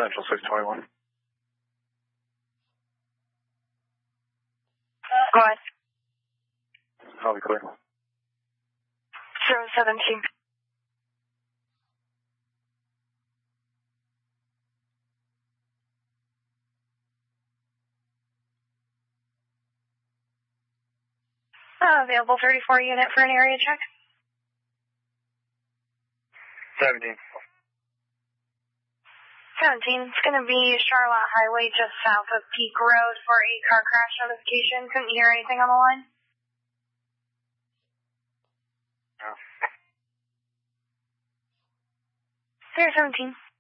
Central 621. Go ahead. I'll be clear. 017. Available 34 unit for an area check. 17. 17. It's going to be Charlotte Highway just south of Peak Road for a car crash notification. Couldn't hear anything on the line? No. 017.